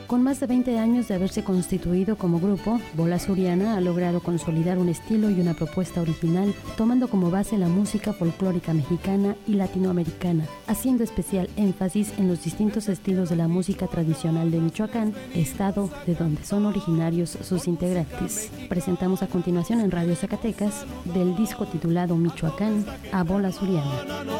Con más de 20 años de haberse constituido como grupo, Bola Suriana ha logrado consolidar un estilo y una propuesta original, tomando como base la música folclórica mexicana y latinoamericana, haciendo especial énfasis en los distintos estilos de la música tradicional de Michoacán, estado de donde son originarios sus integrantes. Presentamos a continuación en Radio Zacatecas del disco titulado Michoacán a Bola Suriana.